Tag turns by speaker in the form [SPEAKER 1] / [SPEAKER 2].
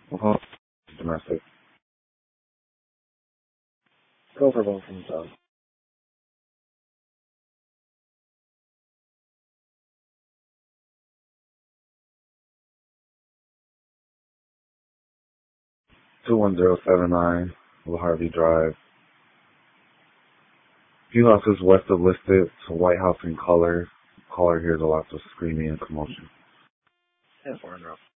[SPEAKER 1] Uh-huh. Domestic. Go for both themselves. 21079 Harvey Drive. Few houses west of listed. It's a White House in color. Caller hears a lot of screaming and commotion. 10-4 in row.